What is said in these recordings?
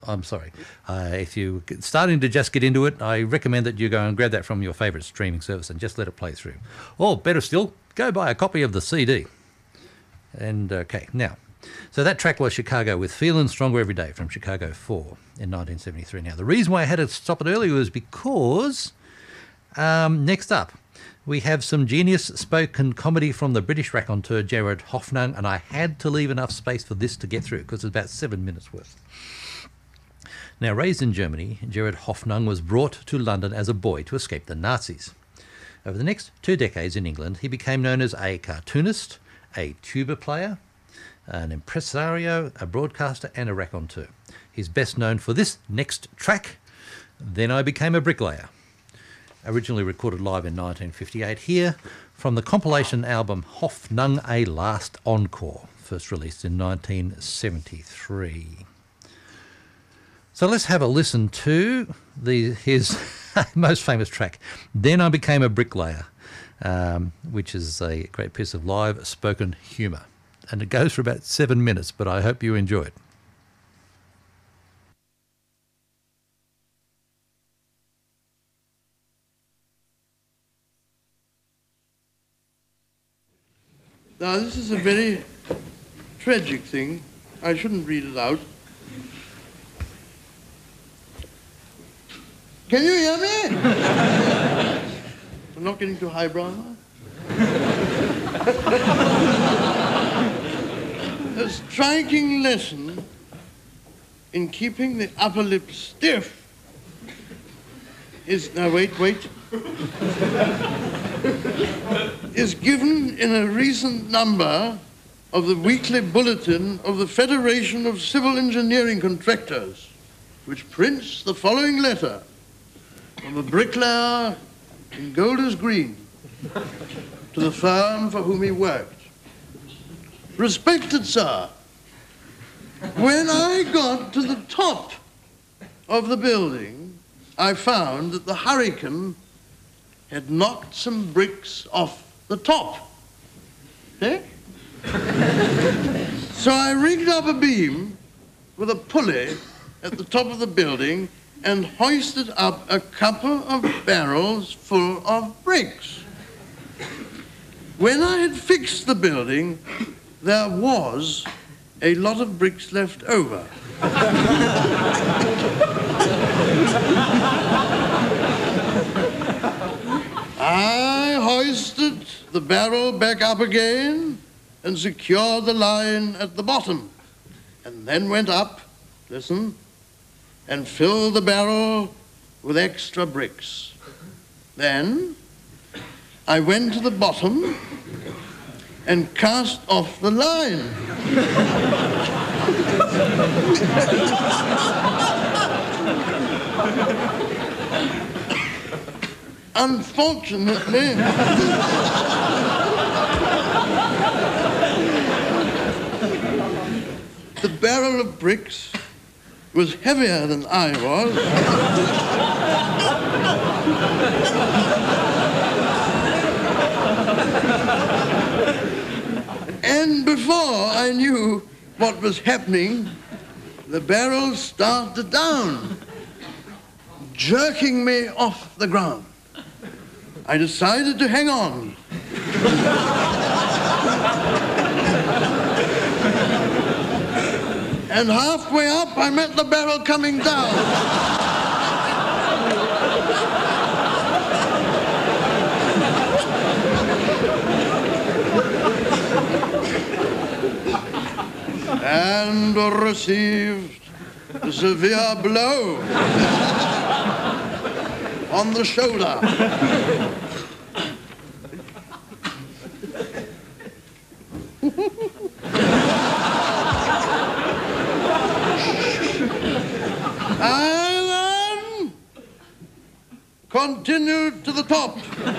I'm sorry. If you're starting to just get into it, I recommend that you go and grab that from your favourite streaming service and just let it play through. Or better still, go buy a copy of the CD. And okay, now, so that track was Chicago with Feelin' Stronger Every Day from Chicago 4 in 1973. Now, the reason why I had to stop it earlier was because next up, we have some genius spoken comedy from the British raconteur Gerard Hoffnung, and I had to leave enough space for this to get through because it's about 7 minutes worth. Now, raised in Germany, Gerard Hoffnung was brought to London as a boy to escape the Nazis. Over the next 2 decades in England, he became known as a cartoonist, a tuba player, an impresario, a broadcaster, and a raconteur. He's best known for this next track, Then I Became a Bricklayer, originally recorded live in 1958 here from the compilation album Hoffnung A Last Encore, first released in 1973. So let's have a listen to his most famous track, Then I Became a Bricklayer, which is a great piece of live spoken humour. And it goes for about 7 minutes, but I hope you enjoy it. Now, this is a very tragic thing. I shouldn't read it out. Can you hear me? I'm not getting too highbrow. A striking lesson in keeping the upper lip stiff is, now wait, is given in a recent number of the weekly bulletin of the Federation of Civil Engineering Contractors, which prints the following letter from a bricklayer in Golders Green to the firm for whom he worked. Respected sir, when I got to the top of the building, I found that the hurricane had knocked some bricks off the top. Okay? So I rigged up a beam with a pulley at the top of the building and hoisted up a couple of barrels full of bricks. When I had fixed the building, there was a lot of bricks left over. I hoisted the barrel back up again and secured the line at the bottom, and then went up, listen, and filled the barrel with extra bricks. Then I went to the bottom and cast off the line. Unfortunately, the barrel of bricks was heavier than I was. And before I knew what was happening, the barrel started down, jerking me off the ground. I decided to hang on. And halfway up, I met the barrel coming down. And received a severe blow on the shoulder. I then continued to the top.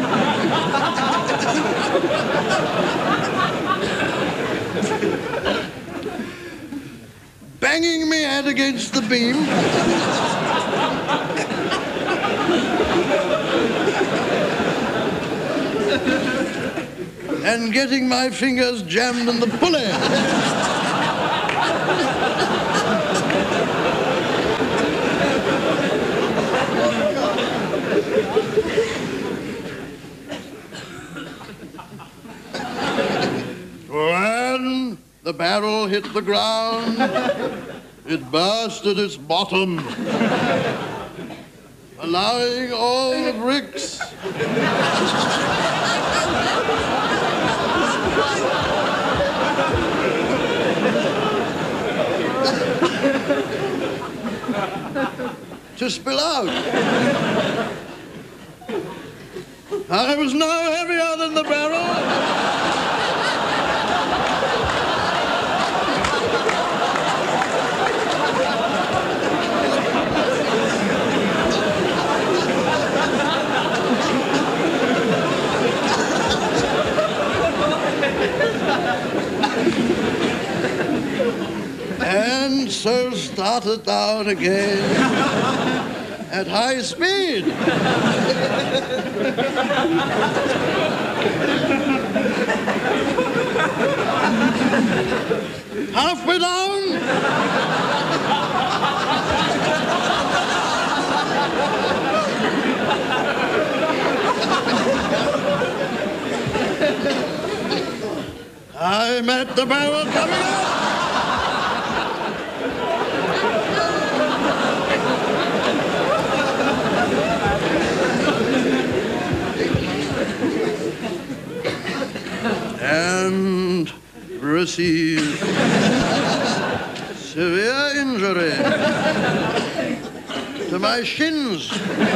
Banging me head against the beam. And getting my fingers jammed in the pulley. barrel hit the ground, it burst at its bottom, allowing all the bricks to spill out. I was no heavier than the barrel. And so started down again at high speed. Halfway down, I met the barrel coming up. And received severe injury to my shins.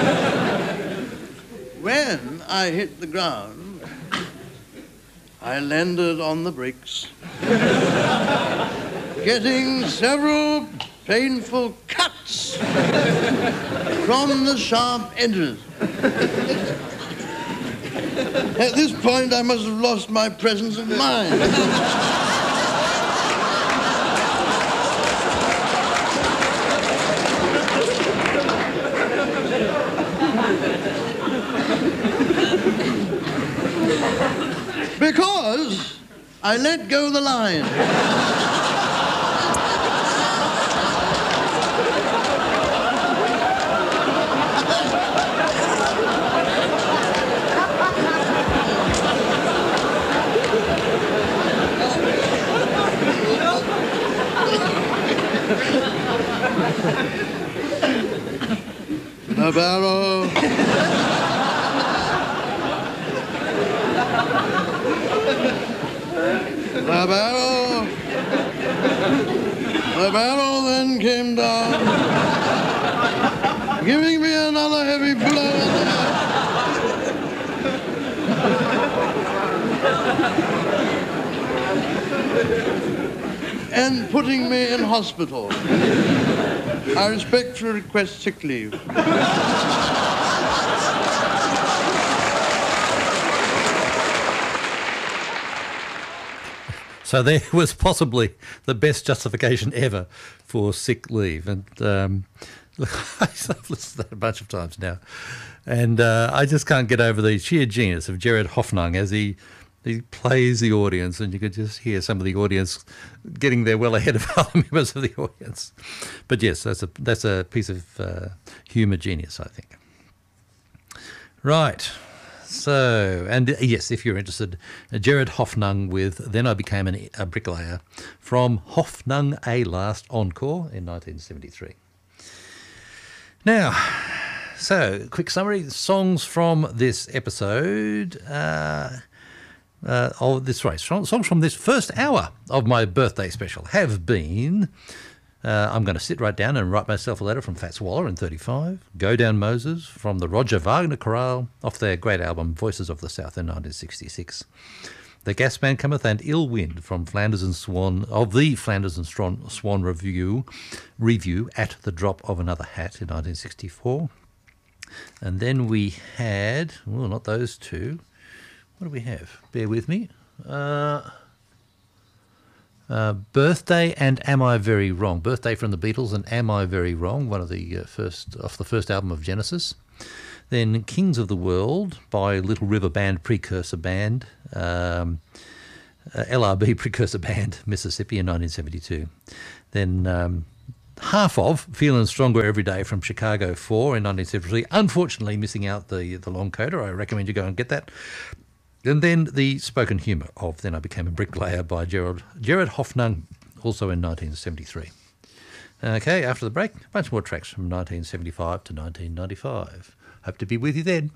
When I hit the ground, I landed on the bricks, getting several painful cuts from the sharp edges. At this point, I must have lost my presence of mind. Because I let go the line. The barrel the barrel then came down, giving me another heavy blow in the head and putting me in hospital. I respectfully request sick leave. So there was possibly the best justification ever for sick leave. And I've listened to that a bunch of times now. And I just can't get over the sheer genius of Gerard Hoffnung as he plays the audience, and you could just hear some of the audience getting there well ahead of other members of the audience. But yes, that's a piece of humour genius, I think. Right. So, and yes, if you're interested, Gerard Hoffnung with Then I Became a Bricklayer from Hoffnung A Last Encore in 1973. Now, so quick summary, songs from this episode songs from this first hour of my birthday special have been I'm going to sit right down and write myself a letter from Fats Waller in 35, Go Down Moses from the Roger Wagner Chorale off their great album Voices of the South in 1966, The Gas Man Cometh and Ill Wind from Flanders and Swan of the Flanders and Swan review at the Drop of Another Hat in 1964. And then we had, well, not those two. What do we have? Bear with me. Birthday and Am I Very Wrong? Birthday from the Beatles and Am I Very Wrong? One of the first album of Genesis. Then Kings of the World by Little River Band Precursor Band, LRB Precursor Band, Mississippi in 1972. Then half of Feeling Stronger Every Day from Chicago 4 in 1973. Unfortunately, missing out the long coda. I recommend you go and get that. And then the spoken humour of Then I Became a Bricklayer by Gerard Hoffnung, also in 1973. Okay, after the break, a bunch more tracks from 1975 to 1995. Hope to be with you then.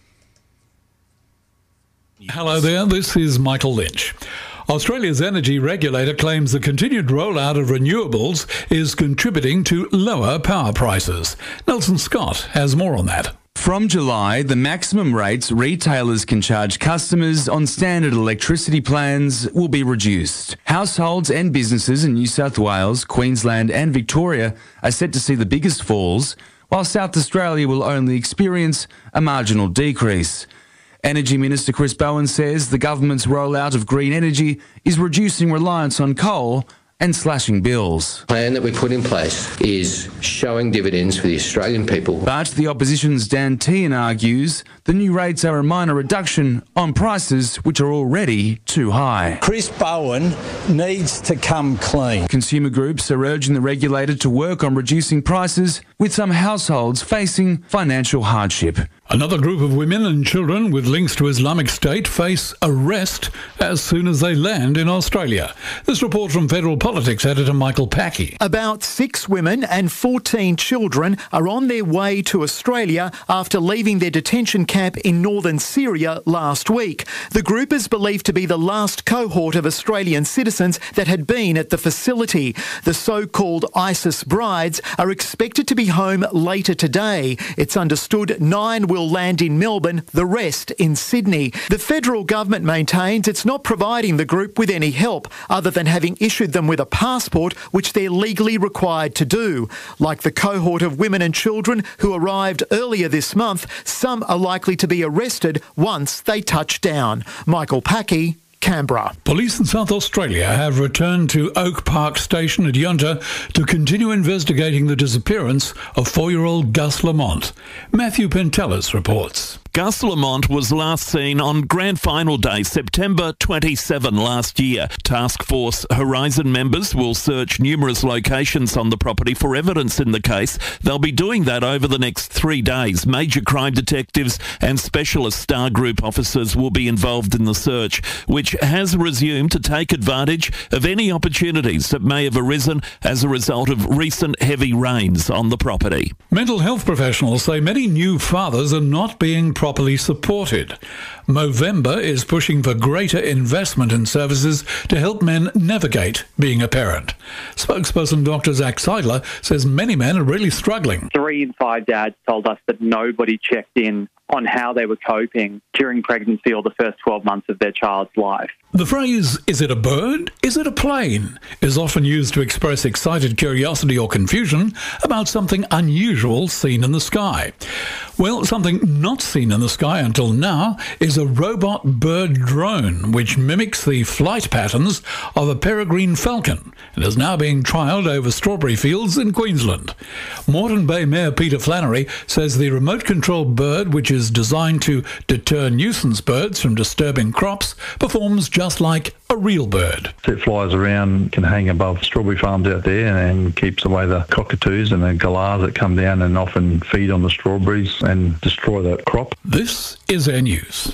Hello there, this is Michael Lynch. Australia's energy regulator claims the continued rollout of renewables is contributing to lower power prices. Nelson Scott has more on that. From July, the maximum rates retailers can charge customers on standard electricity plans will be reduced. Households and businesses in New South Wales, Queensland and Victoria are set to see the biggest falls, while South Australia will only experience a marginal decrease. Energy Minister Chris Bowen says the government's rollout of green energy is reducing reliance on coal and slashing bills. The plan that we put in place is showing dividends for the Australian people. But the opposition's Dan Tehan argues the new rates are a minor reduction on prices which are already too high. Chris Bowen needs to come clean. Consumer groups are urging the regulator to work on reducing prices, with some households facing financial hardship. Another group of women and children with links to Islamic State face arrest as soon as they land in Australia. This report from Federal Politics editor Michael Packey. About 6 women and 14 children are on their way to Australia after leaving their detention camp in northern Syria last week. The group is believed to be the last cohort of Australian citizens that had been at the facility. The so-called ISIS brides are expected to be home later today. It's understood 9 will land in Melbourne, the rest in Sydney. The federal government maintains it's not providing the group with any help other than having issued them with a passport, which they're legally required to do. Like the cohort of women and children who arrived earlier this month, some are likely to be arrested once they touch down. Michael Packey, Canberra. Police in South Australia have returned to Oak Park Station at Yunta to continue investigating the disappearance of 4-year-old Gus Lamont. Matthew Pentelis reports. Gus Lamont was last seen on Grand Final Day, September 27 last year. Task Force Horizon members will search numerous locations on the property for evidence in the case. They'll be doing that over the next 3 days. Major crime detectives and specialist Star Group officers will be involved in the search, which has resumed to take advantage of any opportunities that may have arisen as a result of recent heavy rains on the property. Mental health professionals say many new fathers are not being properly supported. Movember is pushing for greater investment in services to help men navigate being a parent. Spokesperson Dr. Zach Seidler says many men are really struggling. 3 in 5 dads told us that nobody checked in on how they were coping during pregnancy or the first 12 months of their child's life. The phrase, "is it a bird? Is it a plane?" is often used to express excited curiosity or confusion about something unusual seen in the sky. Well, something not seen in the sky until now is a robot bird drone which mimics the flight patterns of a peregrine falcon and is now being trialled over strawberry fields in Queensland. Moreton Bay Mayor Peter Flannery says the remote-controlled bird, which is designed to deter nuisance birds from disturbing crops, performs just like a real bird. It flies around, can hang above strawberry farms out there and keeps away the cockatoos and the galahs that come down and often feed on the strawberries and destroy the crop. This is Air News.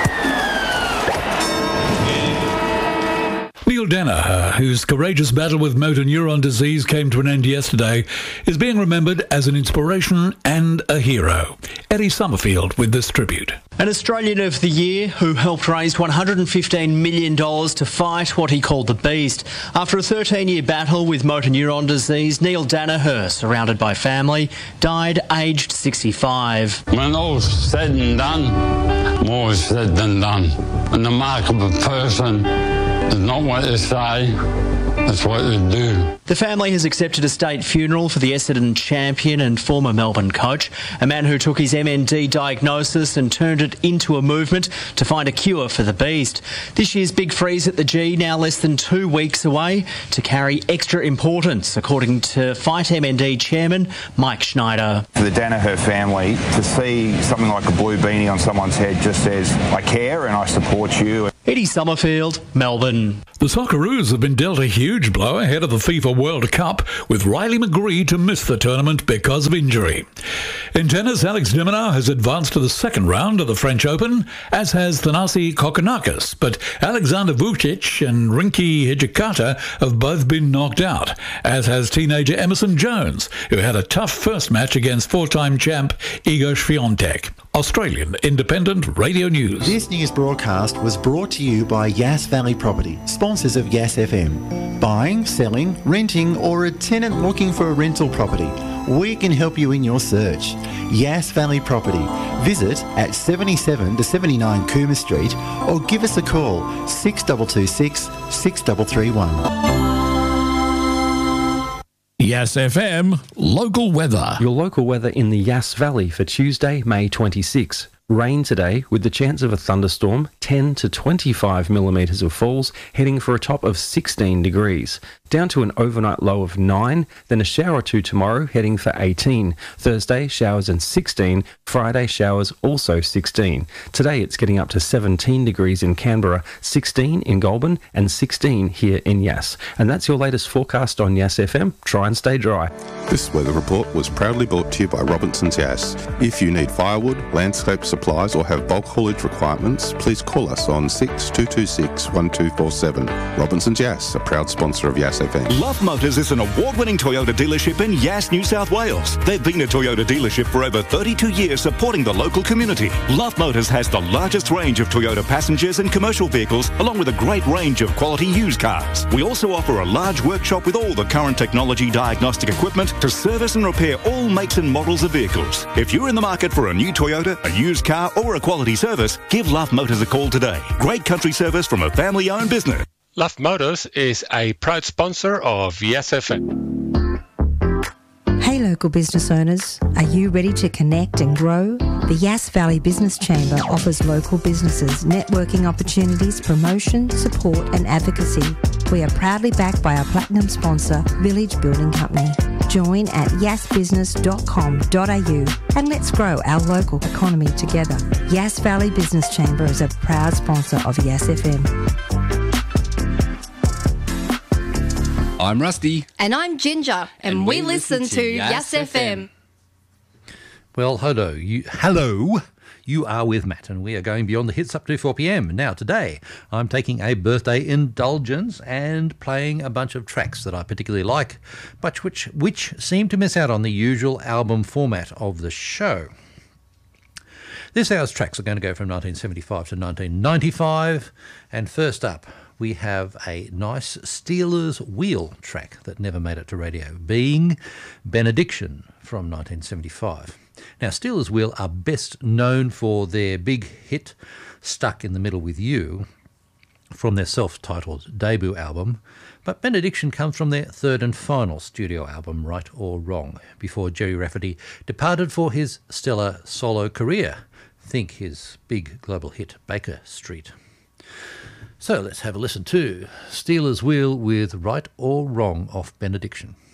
Neil Danaher, whose courageous battle with motor neuron disease came to an end yesterday, is being remembered as an inspiration and a hero. Eddie Summerfield with this tribute. An Australian of the Year who helped raise $115 million to fight what he called the beast. After a 13-year battle with motor neuron disease, Neil Danaher, surrounded by family, died aged 65. When all's said and done, more is said than done. And the mark of a person is not what they say, it's what they do. The family has accepted a state funeral for the Essendon champion and former Melbourne coach, a man who took his MND diagnosis and turned it into a movement to find a cure for the beast. This year's Big Freeze at the G, now less than 2 weeks away, to carry extra importance, according to Fight MND chairman Mike Schneider. For the Danaher family, to see something like a blue beanie on someone's head just says, I care and I support you. Eddie Summerfield, Melbourne. The Socceroos have been dealt a huge blow ahead of the FIFA World Cup, with Riley McGree to miss the tournament because of injury. In tennis, Alex de Minaur has advanced to the second round of the French Open, as has Thanasi Kokkinakis, but Alexander Vucic and Rinky Hijikata have both been knocked out, as has teenager Emerson Jones, who had a tough first match against four-time champ Igor Swiatek. Australian Independent Radio News. This news broadcast was brought to you by Yass Valley Property, sponsors of Yass FM. Buying, selling, renting, or a tenant looking for a rental property, we can help you in your search. Yass Valley Property. Visit at 77 to 79 Cooma Street or give us a call 6226 6331. Yass FM local weather. Your local weather in the Yass Valley for Tuesday, May 26. Rain today with the chance of a thunderstorm, 10 to 25 millimetres of falls, heading for a top of 16 degrees. Down to an overnight low of 9, then a shower or two tomorrow, heading for 18. Thursday, showers and 16. Friday, showers also 16. Today, it's getting up to 17 degrees in Canberra, 16 in Goulburn, and 16 here in Yass. And that's your latest forecast on Yass FM. Try and stay dry. This weather report was proudly brought to you by Robinson's Yass. If you need firewood, landscape supplies, or have bulk haulage requirements, please call us on 6226 1247. Robinson's Yass, a proud sponsor of Yass FM. Love Motors is an award-winning Toyota dealership in Yass, New South Wales. They've been a Toyota dealership for over 32 years, supporting the local community. Love Motors has the largest range of Toyota passengers and commercial vehicles, along with a great range of quality used cars. We also offer a large workshop with all the current technology diagnostic equipment to service and repair all makes and models of vehicles. If you're in the market for a new Toyota, a used car, or a quality service, give Love Motors a call today. Great country service from a family-owned business. Love Motors is a proud sponsor of Yass FM. Hey local business owners, are you ready to connect and grow? The Yass Valley Business Chamber offers local businesses networking opportunities, promotion, support and advocacy. We are proudly backed by our platinum sponsor, Village Building Company. Join at yassbusiness.com.au and let's grow our local economy together. Yass Valley Business Chamber is a proud sponsor of Yass FM. I'm Rusty. And I'm Ginger, and we listen to Yass FM. Well, hello. You are with Matt, and we are going beyond the hits up to 4 p.m. Now, today, I'm taking a birthday indulgence and playing a bunch of tracks that I particularly like, but which seem to miss out on the usual album format of the show. This hour's tracks are going to go from 1975 to 1995, and first up, we have a nice Steelers Wheel track that never made it to radio, being Benediction from 1975. Now, Steelers Wheel are best known for their big hit, Stuck in the Middle with You, from their self-titled debut album, but Benediction comes from their third and final studio album, Right or Wrong, before Jerry Rafferty departed for his stellar solo career. Think his big global hit, Baker Street. So let's have a listen to Steelers Wheel with Right or Wrong off Benediction.